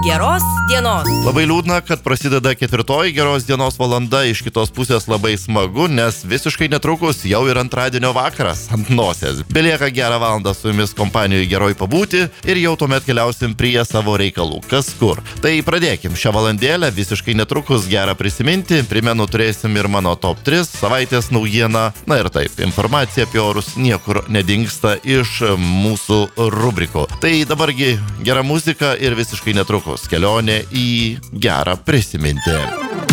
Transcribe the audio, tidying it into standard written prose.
geros dienos. Labai liūdna, kad prasideda 4 geros dienos valanda, iš kitos pusės labai smagu, nes visiškai netrukus jau ir antradienio vakaras ant nosies. Belieka gerą valandą su jumis kompanijoje geroj pabūti ir jau tuomet keliausim prie savo reikalų. Kas kur? Tai pradėkim šią valandėlę, visiškai netrukus gerą prisiminti. Primenu, turėsim ir mano top 3 savaitės naujieną. Na ir taip, informacija apie orus niekur nedingsta iš mūsų rubrikų. Tai dabargi gera muzika ir visiškai netrukus kelionė į gerą prisiminti.